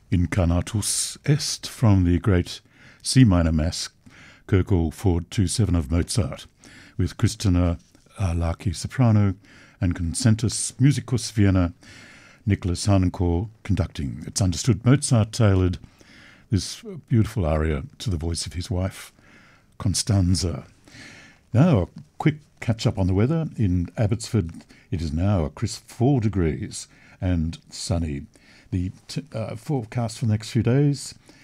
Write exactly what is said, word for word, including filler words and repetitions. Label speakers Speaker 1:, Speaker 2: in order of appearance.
Speaker 1: Incarnatus Est from the great C minor Mass, Köchel four two seven of Mozart, with Christina Arlaki soprano and Concentus Musicus Vienna, Nicholas Harnoncourt conducting. It's understood Mozart tailored this beautiful aria to the voice of his wife, Constanza. Now, a quick catch-up on the weather. In Abbotsford, it is now a crisp four degrees and sunny. The t- uh, forecast for the next few days,